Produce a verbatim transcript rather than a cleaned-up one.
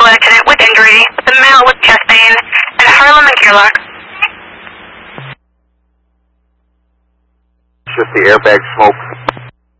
lieutenant with injury, the male with chest pain, and Harlem and Gerlach. Just the airbag smoke.